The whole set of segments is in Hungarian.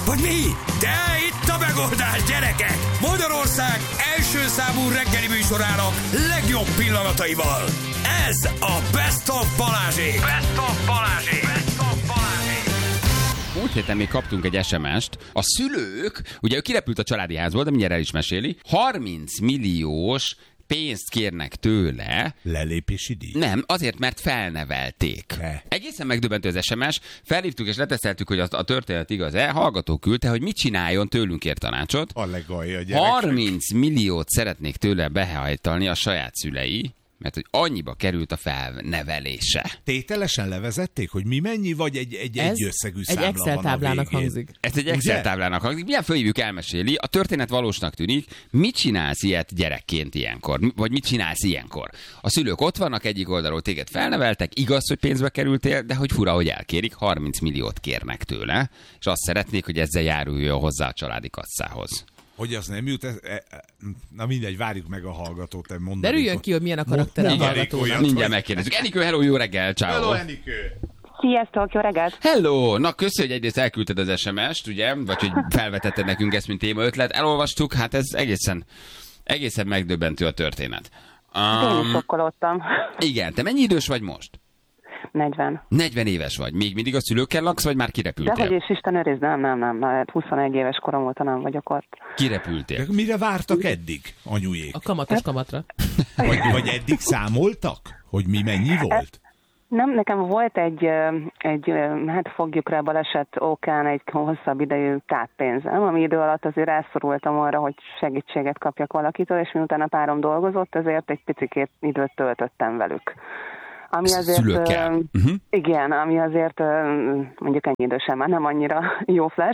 Vagy mi? De itt a megoldás, gyerekek! Magyarország első számú reggeli műsorának legjobb pillanataival. Ez a Best of Balázsék! Best of Balázsék! Best of Balázsék! Múlt héten még kaptunk egy SMS-t. A szülők, ugye ő kirepült a családi házból, de mindjárt el is meséli, 30 milliós pénzt kérnek tőle. Lelépési díj? Nem, azért, mert felnevelték. Egészen megdöbbentő az SMS, felhívtuk és leteszteltük, hogy a történet igaz-e, hallgató küldte, hogy mit csináljon, tőlünk kér tanácsot. A legalja gyerekek. 30 milliót szeretnék tőle behajtani a saját szülei, mert hogy annyiba került a felnevelése. Tételesen levezették, hogy mi mennyi, vagy egy összegű számla egy Excel van táblának a végén. hangzik. Ez egy Excel Ugye? táblának hangzik. Milyen fölhívjuk, elmeséli. A történet valósnak tűnik. Mit csinálsz ilyet gyerekként ilyenkor? Vagy mit csinálsz ilyenkor? A szülők ott vannak, egyik oldalról téged felneveltek, igaz, hogy pénzbe kerültél, de hogy fura, hogy elkérik, 30 milliót kérnek tőle, és azt szeretnék, hogy ezzel járuljon hozzá a családi kasszához. Hogy az nem jut? Na mindegy, várjuk meg a hallgatót. Derüljön ki, hogy milyen a karakter a hallgatónak. Mindjárt megkérdezzük. Enikő, hello, jó reggel, ciao. Hello, Enikő! Sziasztok, jó reggelt! Hello! Na, köszi, hogy egyrészt elküldted az SMS-t, ugye? Vagy hogy felvetetted nekünk ezt, mint téma ötlet. Elolvastuk, hát ez egészen megdöbbentő a történet. Én is sokkolódtam. Igen, te mennyi idős vagy most? 40. 40 éves vagy. Még mindig a szülőkkel laksz, vagy már kirepültél? Dehogy is, Isten őriz, nem. 21 éves korom óta nem vagyok ott. Kirepültél. De mire vártak eddig, anyujék? A kamatos kamatra. Vagy eddig számoltak? Hogy mi mennyi volt? Nem, nekem volt egy hát fogjuk rá baleset okán egy hosszabb idejű táppénzem, ami idő alatt azért rászorultam arra, hogy segítséget kapjak valakitől, és miután a párom dolgozott, ezért egy picikét időt töltöttem velük. Ami azért, szülőkkel. Igen, ami azért mondjuk ennyi idősen már nem annyira jó flash.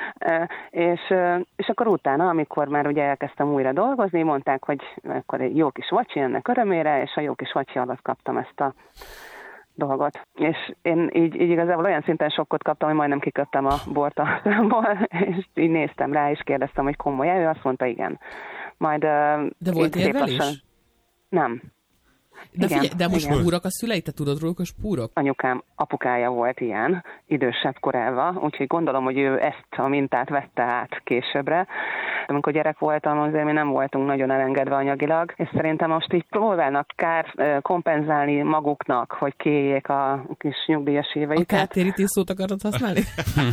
És akkor utána, amikor már ugye elkezdtem újra dolgozni, mondták, hogy akkor egy jó kis vacsi ennek örömére, és a jó kis vacsi alatt kaptam ezt a dolgot. És én így igazából olyan szinten sokkot kaptam, hogy majdnem kiköptem a bort a számból, és így néztem rá, és kérdeztem, hogy komoly-e, ő azt mondta, igen. Majd, de volt érvelés? Nem. De figyelj, de most púrok a szülei, te tudod róluk, hogy púrok? Anyukám apukája volt ilyen, idősebb korában, úgyhogy gondolom, hogy ő ezt a mintát vette át későbbre. Amikor gyerek voltam, azért mi nem voltunk nagyon elengedve anyagilag, és szerintem most így próbálnak kompenzálni maguknak, hogy kiéljék a kis nyugdíjas éveiket. A kártérítés szót akarod használni?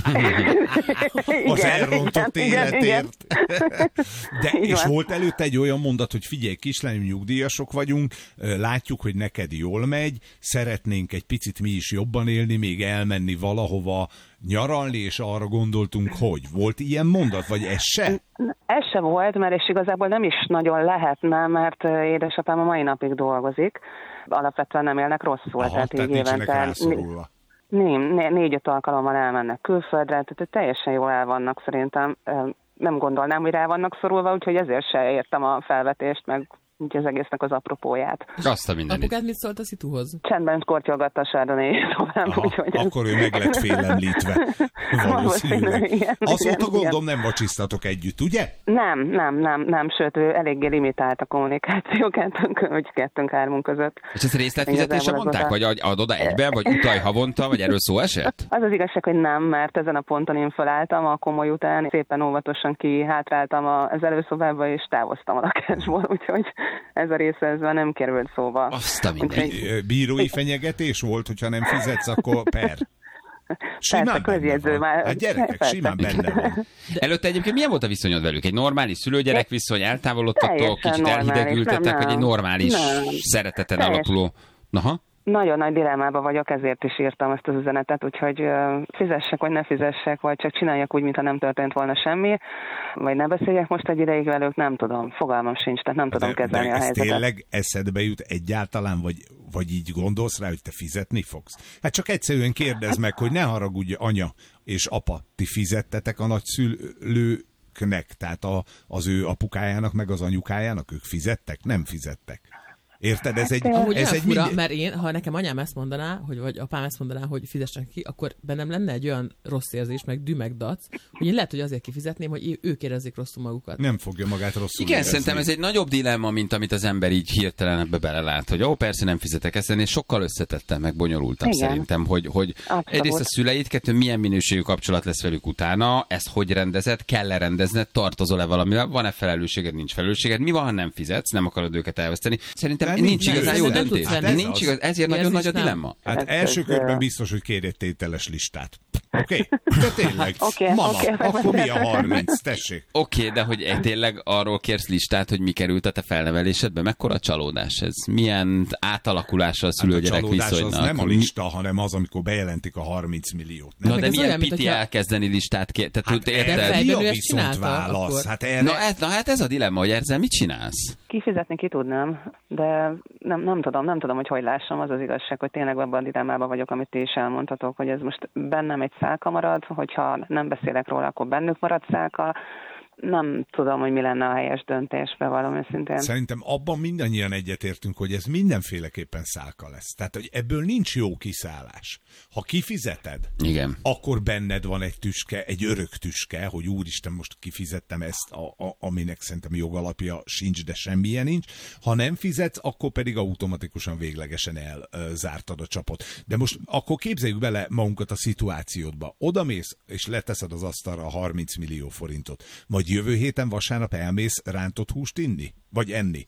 Az elrontott életért. Igen. És volt előtte egy olyan mondat, hogy figyelj, kislányom, nyugdíjasok vagyunk, látjuk, hogy neked jól megy, szeretnénk egy picit mi is jobban élni, még elmenni valahova nyaralni, és arra gondoltunk, hogy volt ilyen mondat, vagy ez se? Ez se volt, mert és igazából nem is nagyon lehetne, mert édesapám a mai napig dolgozik. Alapvetően nem élnek rosszul. Aha, tehát nincsenek rászorulva. 4-5 alkalommal elmennek külföldre, tehát teljesen jól el vannak szerintem. Nem gondolnám, hogy rá vannak szorulva, úgyhogy ezért se értem a felvetést, meg úgy az egésznek az apropóját. Azt a mindenit. Apukát mit szólt a szituhoz? Csendben kortyolgatta a Chardonnay tovább. Akkor ő meg lett félemlítve. Valószínűleg. Igen, azóta gondolom nem vacsisztatok együtt, ugye? Nem, sőt, ő eléggé limitált a kommunikáció kettőnk-hármunk között. És ezt részletfizetésre mondták? Vagy ad oda egybe, vagy utalj havonta, vagy erről szó esett? Az az igazság, hogy nem, mert ezen a ponton én felálltam a komoly után, szépen óvatosan kihátráltam az előszobába, és távoztam a lakásból, úgyhogy ez a része ezzel nem került szóba. Azt a mindegy. Bírói fenyegetés volt, hogyha nem fizetsz, akkor per. Persze, közjegyző már. Hát gyerekek, simán benne van. Előtte egyébként milyen volt a viszonyod velük? Egy normális szülő-gyerek viszony, eltávolodtatok, Teljesen kicsit normális. elhidegültetek, vagy egy normális szereteten alapuló? Aha. Nagyon nagy dilemmában vagyok, ezért is írtam ezt az üzenetet, úgyhogy fizessek, vagy ne fizessek, vagy csak csináljak úgy, mintha nem történt volna semmi, vagy ne beszéljek most egy ideig velük, nem tudom, fogalmam sincs, tehát nem tudom kezelni a helyzetet. Tényleg eszedbe jut egyáltalán, vagy így gondolsz rá, hogy te fizetni fogsz? Hát csak egyszerűen kérdezd meg, hogy ne haragudj, anya és apa, ti fizettetek a nagyszülőknek, tehát az ő apukájának, meg az anyukájának, ők fizettek? Nem fizettek. Érted? Ez egy fura, mert én, ha nekem anyám ezt mondaná, vagy apám ezt mondaná, hogy fizessen ki, akkor bennem lenne egy olyan rossz érzés, meg meg dac, hogy én lehet, hogy azért kifizetném, hogy ők érezzék rosszul magukat. Nem fogja magát rosszul Igen, érezni. szerintem ez egy nagyobb dilemma, mint amit az ember így hirtelen ebbe belelát, hogy persze nem fizetek ezt, és sokkal összetettem, meg bonyolultabb szerintem, hogy egyrészt a szüleid, kettő, milyen minőségű kapcsolat lesz velük utána, ezt hogy rendezed, kell-e rendezned, tartozol-e valamivel, van-e felelősséged, nincs felelősséged, mi van, ha nem fizetsz, nem akarod őket elveszteni. Szerintem nincs igazán jó döntés. Nincs igaz, ezért nagyon nagy a dilemma. Hát első körben biztos, hogy kérj egy tételes listát. Oké? De tényleg. Mama, akkor mi a 30? Tessék. Oké, de hogy tényleg arról kérsz listát, hogy mi került a te felnevelésedbe? Mekkora a csalódás ez? Milyen átalakulása a szülő-gyerek viszonynak? Az nem a lista, hanem az, amikor bejelentik a 30 milliót. Nem? Na de milyen piti elkezdeni listát kérni? Hát mi a viszont válasz? Hát ez a dilemma, hogy ezzel mit csinálsz? Kifizetni ki tudnám, de nem tudom, hogy lássam. Az az igazság, hogy tényleg abban a dilemmában vagyok, amit ti is elmondhatok, hogy ez most bennem egy szálka marad, hogyha nem beszélek róla, akkor bennük marad szálka. Nem tudom, hogy mi lenne a helyes döntés, bevallom őszintén. Szerintem abban mindannyian egyetértünk, hogy ez mindenféleképpen szálka lesz. Tehát, hogy ebből nincs jó kiszállás. Ha kifizeted, igen, akkor benned van egy tüske, egy örök tüske, hogy úristen, most kifizettem ezt, aminek szerintem jogalapja sincs, de semmilyen nincs. Ha nem fizetsz, akkor pedig automatikusan véglegesen elzártad a csapot. De most akkor képzeljük bele magunkat a szituációdba. Odamész, és leteszed az asztalra a 30 millió forintot. Majd jövő héten vasárnap elmész rántott húst inni? Vagy enni?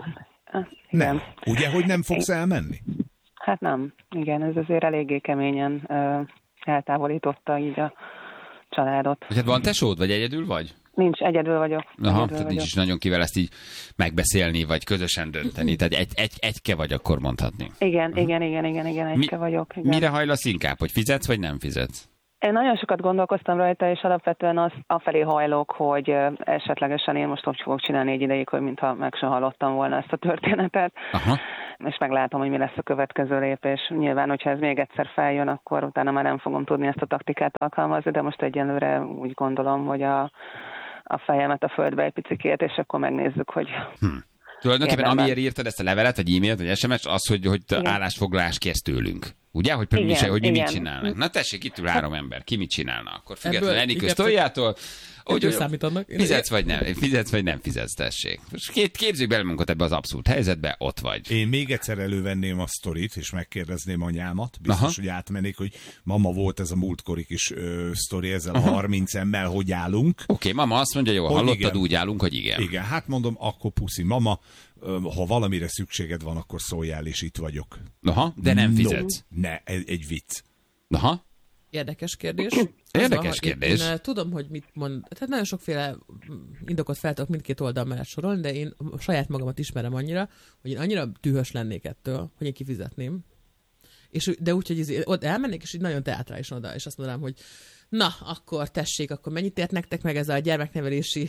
Nem. Ugye, hogy nem fogsz elmenni? Hát nem. Igen, ez azért eléggé keményen eltávolította így a családot. Hát van tesód, vagy egyedül vagy? Nincs, egyedül vagyok. Tehát nincs is nagyon kivel ezt így megbeszélni, vagy közösen dönteni. Tehát egyke vagy, akkor mondhatni. Igen, egyke vagyok. Igen. Mire hajlasz inkább, hogy fizetsz, vagy nem fizetsz? Én nagyon sokat gondolkoztam rajta, és alapvetően afelé hajlok, hogy esetlegesen én most úgy fogok csinálni egy ideig, hogy mintha meg sem hallottam volna ezt a történetet. Aha. És meglátom, hogy mi lesz a következő lépés. Nyilván, hogyha ez még egyszer feljön, akkor utána már nem fogom tudni ezt a taktikát alkalmazni, de most egyenlőre úgy gondolom, hogy a fejemet a földbe egy picikét, és akkor megnézzük, hogy... Tulajdonképpen amiért írtad ezt a levelet, vagy e-mailt, vagy SMS, az, hogy állásfoglalást kérsz tőlünk. Ugye? Hogy mi mit csinálnak. Na tessék, itt ül 3 ember. Ki mit csinálna? Akkor függetlenül Enikő sztoriától, hogy fizetsz vagy nem fizetsz, tessék. Képzünk bele magunkat ebbe az abszurd helyzetbe, ott vagy. Én még egyszer elővenném a sztorit, és megkérdezném anyámat. Biztos, hogy átmennék, hogy mama, volt ez a múltkori kis sztori ezzel a 30 emmel, hogy állunk. Oké, mama azt mondja, jó, hallottad, igen. Úgy állunk, hogy igen. Igen, hát mondom, akkor puszi, mama, ha valamire szükséged van, akkor szóljál, és itt vagyok. Aha, de nem fizetsz. Ne, egy vicc. Aha. Érdekes kérdés. Érdekes kérdés. Én tudom, hogy mit mond. Tehát nagyon sokféle indokot fel tudok mindkét oldal mellett sorolni, de én saját magamat ismerem annyira, hogy én annyira dühös lennék ettől, hogy én kifizetném. De úgy, hogy ott elmennék, és így nagyon teátrálisan oda, és azt mondanám, hogy na, akkor tessék, akkor mennyit ért nektek meg ez a gyermeknevelési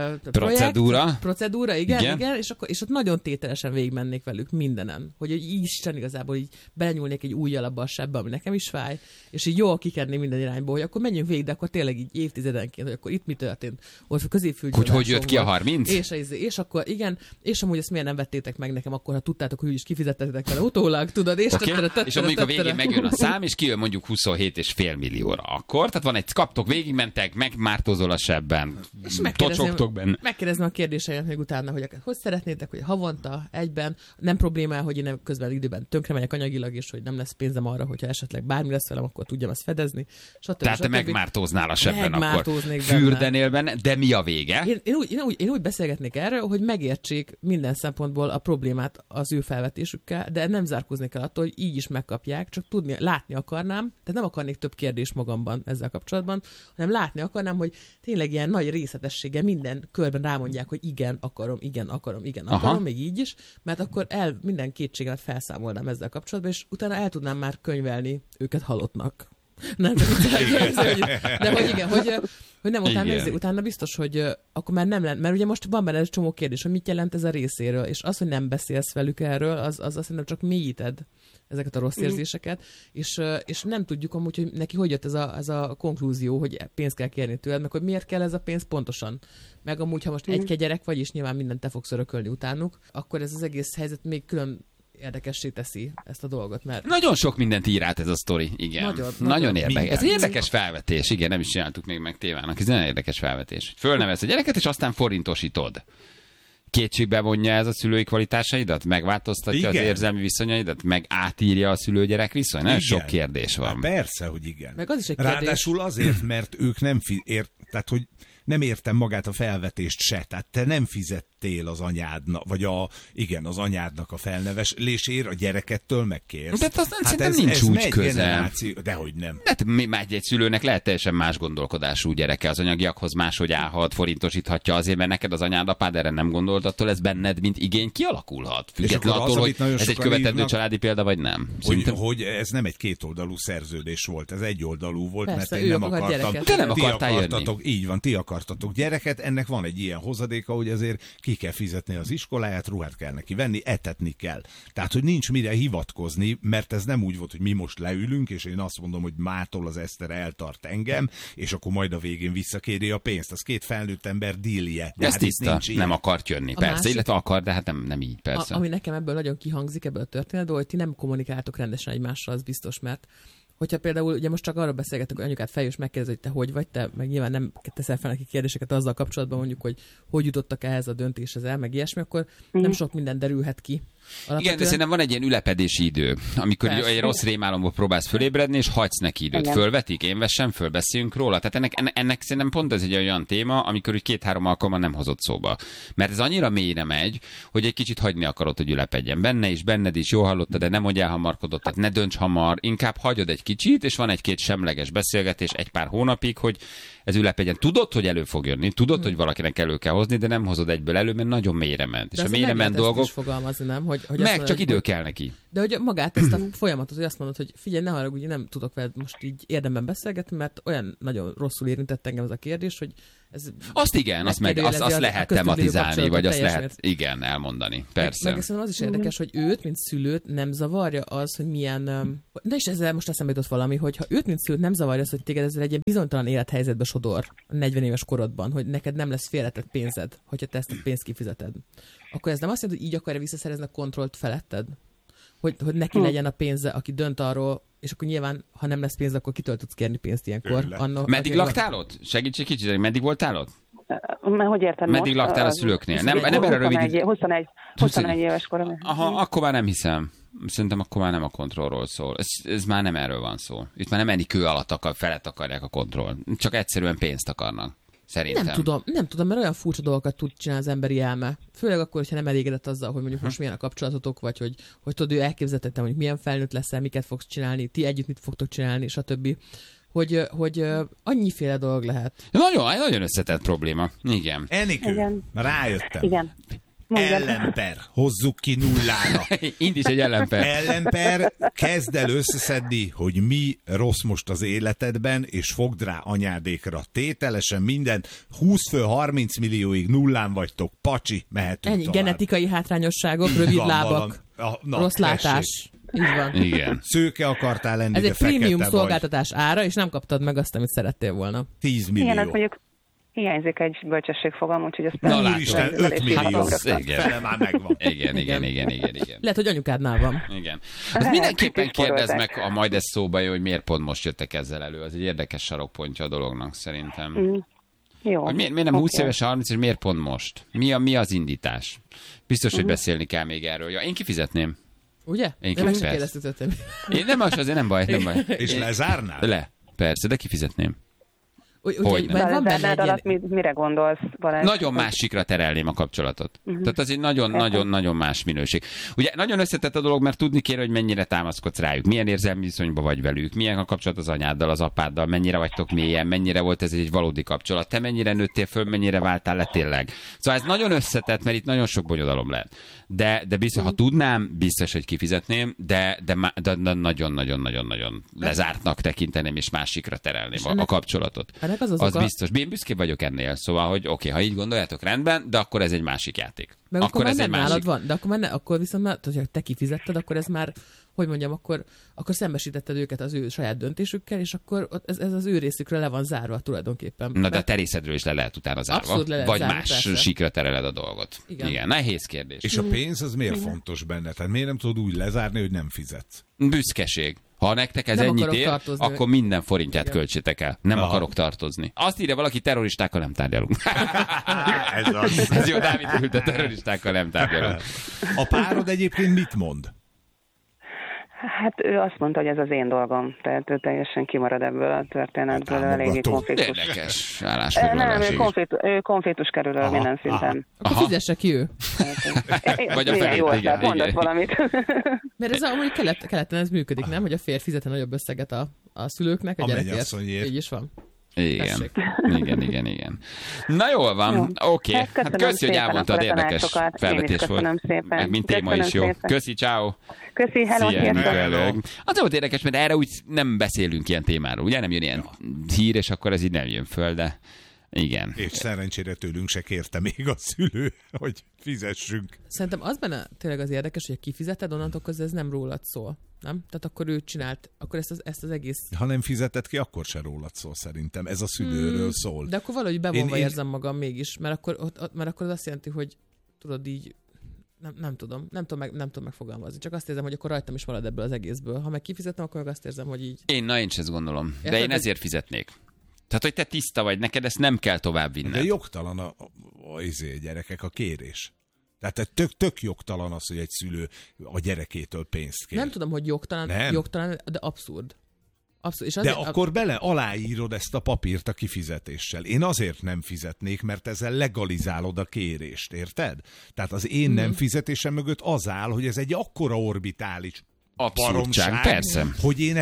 procedúra, igen, és ott nagyon tételesen végigmennék velük mindenen, hogy Isten igazából így belenyúlnék egy ujjal abba a sebbe, ami nekem is fáj, és így jól kikerném minden irányból, hogy akkor menjünk végig, de akkor tényleg így évtizedenként, hogy akkor itt mi történt. Ott a középfülgyulladásom hogy jött ki a 30? És akkor igen, és amúgy ezt miért nem vettétek meg nekem, akkor ha tudtátok, hogy is kifizettetek vele utólag, tudod, és és mondjuk a végén megjön a szám, és kijön mondjuk 27,5 millióra. Akkor, tehát van egy, kaptok, végigmentek, megmártózol a sebben, tocsogtok benne. Megkérdezem a kérdéseimet még utána, hogy szeretnétek, hogy havonta, egyben, nem probléma, hogy én közben időben tönkre megyek anyagilag, és hogy nem lesz pénzem arra, hogyha esetleg bármi lesz velem, akkor tudjam ezt fedezni. Tehát te megmártóznál a sebben, akkor fürdenél benne, de mi a vége? Én úgy beszélgetnék erről, hogy megértsék minden szempontból a problémát az ő felvetésükkel, de nem zárkóznék el attól, hogy így is megkapják, csak látni akarnám, tehát nem akarnék több kérdést magamban ezzel kapcsolatban, hanem látni akarnám, hogy tényleg ilyen nagy részletességgel minden körben rámondják, hogy igen, akarom, még így is, mert akkor minden kétségemet felszámolnám ezzel kapcsolatban, és utána el tudnám már könyvelni őket halottnak. Nem, de hogy igen, hogy nem utána biztos, hogy akkor már nem lenne, mert ugye most van benne egy csomó kérdés, hogy mit jelent ez a részéről, és az, hogy nem beszélsz velük erről, az szerintem csak mélyíted ezeket a rossz érzéseket, és nem tudjuk amúgy, hogy neki hogy jött ez a konklúzió, hogy pénzt kell kérni tőled, meg hogy miért kell ez a pénz pontosan. Meg amúgy, ha most egy gyerek vagy, és nyilván mindent te fogsz örökölni utánuk, akkor ez az egész helyzet még külön érdekessé teszi ezt a dolgot, mert... Nagyon sok mindent ír át ez a sztori, igen. Nagyon érdekes. Ez egy érdekes felvetés, igen, nem is csináltuk még meg tévának. Ez nagyon érdekes felvetés. Fölnevesz a gyereket, és aztán forintosítod. Kétségbe vonja ez a szülői kvalitásaidat? Megváltoztatja az érzelmi viszonyaidat? Meg átírja a szülő-gyerek viszony? Nagyon sok kérdés van. Hát persze, hogy igen. Meg az is egy kérdés. Ráadásul azért, mert ők nem tehát, hogy nem értem magát a felvetést se. Tehát te nem fizettél az anyádnak, vagy az anyádnak a felnevelésért, a gyerekettől megkérsz. De azt szerintem nincs úgy közel. Dehogy nem. Hát egy szülőnek lehet teljesen más gondolkodású gyereke. Az anyagiakhoz máshogy állhat, forintosíthatja azért, mert neked az anyád, apád erre nem gondolt, attól ez benned, mint igény kialakulhat. Függetlenül attól, hogy ez egy követendő családi példa, vagy nem. Hogy ez nem egy kétoldalú szerződés volt, ez egyoldalú volt, persze, mert én nem akartam. Te nem akartál jönni. Így van, ti akartatok gyereket, ennek van egy ilyen hozadéka, hogy azért ki kell fizetni az iskoláját, ruhát kell neki venni, etetni kell. Tehát, hogy nincs mire hivatkozni, mert ez nem úgy volt, hogy mi most leülünk, és én azt mondom, hogy mától az Eszter eltart engem, és akkor majd a végén visszakéri a pénzt. Az két felnőtt ember dílje. Ez hát tiszta, nem akart jönni, persze, másik, illetve akar, de hát nem így, persze. Ami nekem ebből nagyon kihangzik ebből a történetből, hogy ti nem kommunikáltok rendesen egymással, az biztos, mert hogyha például, ugye most csak arról beszélgetek, hogy anyukát feljön, és megkérdezi, hogy te hogy vagy, te meg nyilván nem teszel fel neki kérdéseket azzal kapcsolatban, mondjuk, hogy jutottak ehhez a döntéshez el, meg ilyesmi, akkor nem sok minden derülhet ki. Alapvetően... Igen, de szerintem van egy ilyen ülepedési idő, amikor egy rossz rémálomból próbálsz fölébredni, és hagysz neki időt. Igen. Fölvetik, én vessem, fölbeszéljünk róla. Tehát ennek szerintem pont ez egy olyan téma, amikor 2-3 alkalommal nem hozott szóba. Mert ez annyira mélyre megy, hogy egy kicsit hagyni akarod, hogy ülepedjen benne is, benned is, jól hallottad, de nem hogy elhamarkodott, tehát ne dönts hamar, inkább hagyod egy kicsit, és van egy-két semleges beszélgetés egy pár hónapig, hogy ez ülepedjen. Tudod, hogy elő fog jönni, tudod, hogy valakinek elő kell hozni, de nem hozod egyből elő, mert nagyon mélyre ment. De és a mélyre ment dolgok. Is fogalmazni, nem? Hogy meg mondod, csak idő kell neki. De hogy magát ezt a folyamatot, hogy azt mondod, hogy figyelj, ne haragudj, nem tudok veled most így érdemben beszélgetni, mert olyan nagyon rosszul érintett engem ez a kérdés, hogy ez... Azt igen, azt lehet tematizálni, vagy azt lehet igen elmondani. Persze. Meg szerintem az is érdekes, hogy őt, mint szülőt nem zavarja az, hogy milyen... De is ezzel most eszembe jutott valami, hogy ha őt, mint szülőt nem zavarja az, hogy téged ezzel egy ilyen bizonytalan élethelyzetbe sodor 40 éves korodban, hogy neked nem lesz félretett pénzed, hogyha te ezt a pénzt kifizeted. Akkor ez nem azt jelenti, hogy így akarja visszaszerezni a kontrollt feletted? Hogy neki legyen a pénze, aki dönt arról, és akkor nyilván, ha nem lesz pénz, akkor kitől tudsz kérni pénzt ilyenkor. Meddig laktál ott? Segíts egy kicsit, meddig voltál ott? Mert hogy érted meddig most? Laktál a szülőknél? Nem erre rövid... 21 éves korom. Aha, akkor már nem hiszem. Szerintem akkor már nem a kontrollról szól. Ez már nem erről van szó. Itt már nem enni kő alatt felett akarják a kontroll. Csak egyszerűen pénzt akarnak. Szerintem. Nem tudom, mert olyan furcsa dolgokat tud csinálni az emberi elme. Főleg akkor, hogyha nem elégedett azzal, hogy mondjuk most milyen a kapcsolatotok, vagy hogy tudod, ő elképzeltettem, hogy milyen felnőtt leszel, miket fogsz csinálni, ti együtt mit fogtok csinálni, stb. Hogy annyiféle dolog lehet. Nagyon összetett probléma. Igen. Enikő, rájöttem. Igen. Ellenper, hozzuk ki nullára. Indíts egy ellenper. Ellenper, kezd el összeszedni, hogy mi rossz most az életedben, és fogd rá anyádékra tételesen minden. 20 fő 30 millióig nullán vagytok, pacsi, mehetünk ennyi, tovább. genetikai hátrányosságok, rövid lábak, rossz látás. Így van. Igen. Szőke akartál lenni, ez de egy prémium vagy. Szolgáltatás ára, és nem kaptad meg azt, amit szerettél volna. 10 millió. Igen, mondjuk hiányzik egy bölcsességfogalom, úgyhogy ezt... Na úristen, 5 millió. Fele már megvan. Igen. Lehet, hogy anyukádnál van. Igen. Azt mindenképpen kérdezd meg, ha majd ez szóba jön, hogy miért pont most jöttek ezzel elő. Az egy érdekes sarokpontja a dolognak szerintem. Jó. Hogy miért nem 20 éves, 30, és miért pont most? Mi az indítás? Biztos, hogy beszélni kell még erről. Ja, én kifizetném. Ugye? Én kifizetném. Én nem azért nem baj. És lezárnál? Persze, de kifizetném. Van benne egy mire gondolsz, Balázs? Nagyon másikra terelném a kapcsolatot. Tehát az egy nagyon más minőség. Ugye nagyon összetett a dolog, mert tudni kéne, hogy mennyire támaszkodsz rájuk, milyen érzelmi viszonyban vagy velük, milyen a kapcsolat az anyáddal, az apáddal, mennyire vagytok mélyen, mennyire volt ez egy valódi kapcsolat, te mennyire nőttél föl, mennyire váltál le tényleg. Szóval ez nagyon összetett, mert itt nagyon sok bonyodalom lehet. De biztos, ha tudnám, biztos, hogy kifizetném, de nagyon lezártnak tekinteném, és másikra terelném a kapcsolatot. az biztos. Én büszke vagyok ennél, szóval, hogy oké, ha így gondoljátok, rendben, de akkor ez egy másik játék. Meg akkor ez egy másik... van, de akkor viszont már, hogyha te kifizetted, akkor ez már, hogy mondjam, akkor szembesítetted őket az ő saját döntésükkel, és akkor ez az ő részükről le van zárva tulajdonképpen. Na, de a te részedről is le lehet utána zárva. Abszolút le lehet vagy zárva, más persze. síkra tereled a dolgot. Igen, nehéz kérdés. És a pénz az miért fontos benne? Tehát miért nem tudod úgy lezárni, hogy nem fizetsz? Büszkeség. Ha nektek ez ennyit ér, akkor minden forintját költsétek el. Nem akarok tartozni. Azt írja valaki, terroristákkal nem tárgyalunk. Ez jó, Dávid ült, a terroristákkal nem tárgyalunk. A párod egyébként mit mond? Hát ő azt mondta, hogy ez az én dolgom, tehát ő teljesen kimarad ebből a történetből, eléggé konfliktus. Érdekes állásfoglalás. Nem, ő konfliktus kerül minden szinten. Akkor fizesse ki ő. Vagy a felét, mondott valamit. Mert ez amúgy keleten ez működik, nem? Hogy a férj fizet nagyobb összeget a szülőknek, a gyerekért. Így is van. Igen. Na jól van, oké. Hát köszi, hogy elmondtad, érdekes felvetés volt. Meg mint téma is jó. Köszi, ciao. Köszi, hello. Az volt érdekes, mert erre úgy nem beszélünk ilyen témáról. Ugye nem jön ilyen hír, és akkor ez így nem jön föl, de igen. És szerencsére tőlünk se kérte még a szülő, hogy fizessünk. Szerintem az benne tényleg az érdekes, hogy kifizeted, onnantól közben ez nem rólad szól. Nem? Tehát akkor ő csinált, akkor ezt az egész... Ha nem fizetett ki, akkor se rólad szól szerintem. Ez a szülőről szól. De akkor valahogy bevonva érzem magam mégis, mert akkor az azt jelenti, hogy tudod így, nem tudom megfogalmazni. Csak azt érzem, hogy akkor rajtam is marad ebből az egészből. Ha meg kifizetem, akkor meg azt érzem, hogy így... Én is ezt gondolom. De én ezért fizetnék. Tehát, hogy te tiszta vagy, neked ezt nem kell tovább vinned. De jogtalan a gyerekek a kérés. Tehát tök jogtalan az, hogy egy szülő a gyerekétől pénzt kér. Nem tudom, hogy jogtalan, de abszurd. És de akkor aláírod ezt a papírt a kifizetéssel. Én azért nem fizetnék, mert ezzel legalizálod a kérést, érted? Tehát az én nem fizetésem mögött az áll, hogy ez egy akkora orbitális abszurdság, persze. Hogy én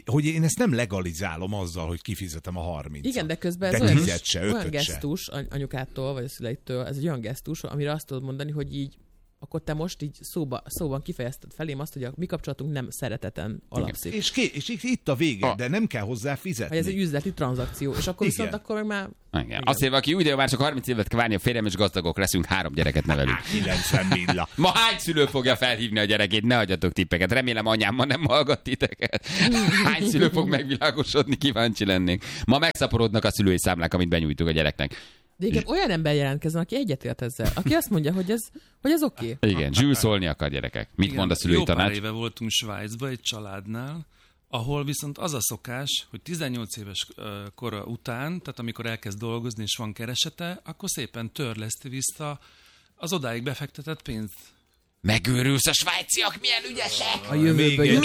ezt nem legalizálom azzal, hogy kifizetem a 30-at. Igen, de közben ez olyan gesztus anyukától, vagy a szüleitől, ez egy olyan gesztus, amire azt tudod mondani, hogy így akkor te most így szóban kifejezted felém azt, hogy a mi kapcsolatunk nem szereteten alapszik. És itt a vége, de nem kell hozzá fizetni. Hogy ez egy üzleti tranzakció, és akkor viszont akkor meg már... Igen. Azt mondja, aki úgy, de már csak 30 évet kell várni a férjem, és gazdagok leszünk, 3 gyereket nevelünk. 90 milla. Ma hány szülő fogja felhívni a gyerekét? Ne hagyjatok tippeket. Remélem anyám ma nem hallgat titeket. Hány szülő fog megvilágosodni? Kíváncsi lennék. Ma megszaporodnak a szülői számlák, amit benyújtunk a gyereknek. De igen, olyan ember jelentkezzen, aki egyetért ezzel. Aki azt mondja, hogy ez oké. Igen, Jules szólni akar, gyerekek. Mit mond a szülői tanács? Jó pár éve voltunk Svájcba egy családnál, ahol viszont az a szokás, hogy 18 éves kora után, tehát amikor elkezd dolgozni és van keresete, akkor szépen törleszti vissza az odáig befektetett pénzt. Megőrülsz, a svájciak milyen ügyesek! A jövőből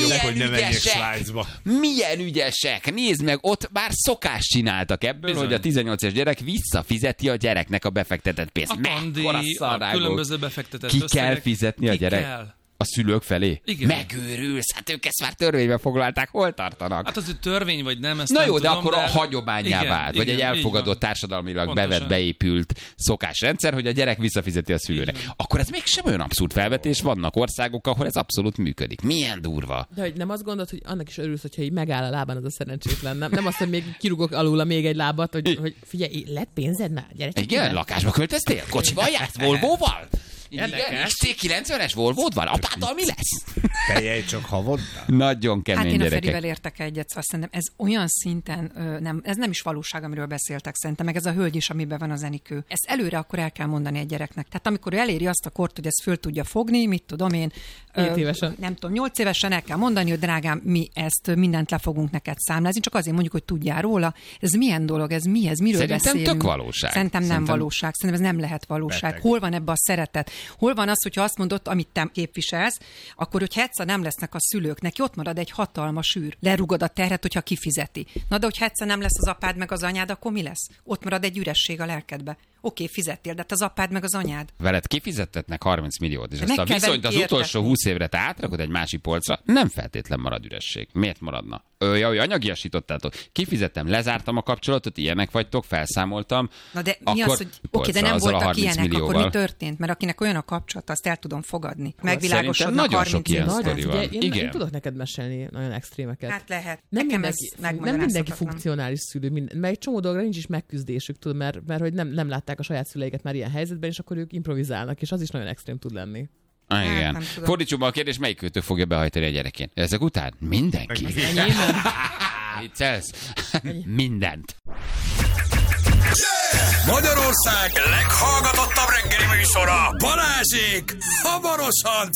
Milyen ügyesek! Nézd meg, ott már szokást csináltak ebből, bizony, hogy a 18 éves gyerek visszafizeti a gyereknek a befektetett pénzt. A tandíj, a különböző befektetett összegek. Ki kell fizetni a gyerek? Kell. A szülők felé? Igen. Megőrülsz, hát ők ezt már törvénybe foglalták, hol tartanak? Hát az, hogy törvény vagy nem, ezt na nem jó, tudom, de akkor a hagyományá vált, vagy egy elfogadott társadalmilag beépült szokásrendszer, hogy a gyerek visszafizeti a szülőnek. Igen. Akkor ez mégsem olyan abszurd felvetés, vannak országok, ahol ez abszolút működik. Milyen durva. De hogy nem azt gondolod, hogy annak is örülsz, hogyha így megáll a lábán az a szerencsétlen, nem azt, hogy még kirúgok alul még egy lábat, hogy figyelj, lett pénzed már, gyerek. Igen, lakásba költöztél? Kocsival jársz? Volvóval? Igen, XC90-es Volvód van? Apáttal mi lesz? Feljej csak havonta. Nagyon kemény gyerekek. Hát én a Ferivel értek egyet, szóval szerintem ez olyan szinten, ez nem is valóság, amiről beszéltek szerintem, meg ez a hölgy is, amiben van az Enikő. Ezt előre akkor el kell mondani egy gyereknek. Tehát amikor ő eléri azt a kort, hogy ezt föl tudja fogni, mit tudom én, 7 évesen. Nem tudom, 8 évesen el kell mondani, hogy drágám, mi ezt mindent le fogunk neked számlázni, csak azért mondjuk, hogy tudjál róla. Ez milyen dolog, ez mi, ez miről szerintem beszélünk? Tök valóság. Szerintem nem valóság, szerintem ez nem lehet valóság. Beteg. Hol van ebbe a szeretet? Hol van az, hogyha azt mondod, amit te képviselsz, akkor, hogyha egyszer nem lesznek a szülők, neki ott marad egy hatalmas űr. Lerugod a terhet, hogyha kifizeti. Na de hogyha egyszer nem lesz az apád meg az anyád, akkor mi lesz? Ott marad egy üresség a lelkedbe. Oké, fizettél, de hát az apád meg az anyád. Veled kifizettetnek 30 milliót, és De ezt a meg kell viszonyt az velük utolsó értetni. 20 évre te átrakod egy másik polcra, nem feltétlen marad üresség. Miért maradna? Hogy anyagiasítottátok. Kifizettem, lezártam a kapcsolatot, ilyenek vagytok, felszámoltam. Na de mi akkor az, hogy oké, de polcra, nem azzal a voltak 30 ilyenek, millióval. akkor mi történt? Mert akinek olyan a kapcsolat, azt el tudom fogadni. Megvilágosodnak nagyon 30 sok ilyen év sztori után. van. Ugye, én Igen. tudok neked mesélni nagyon extrémeket. Hát lehet. Nem Nekem mindenki, ez nem mindenki megmagyarázhatatlan. funkcionális szülő, mert egy csomó dolgra nincs is megküzdésük, tudod, mert hogy nem látták a saját szüleiket már ilyen helyzetben, és akkor ők improvizálnak, és az is nagyon extrém tud lenni. Igen. nem tudom. Fordítsuk meg a kérdést, melyik őtök fogja behajtani a gyerekén? Ezek után? Mindenki. Viccelsz? Mindent. Magyarország leghallgatottabb reggeli műsora, Balázsék hamarosan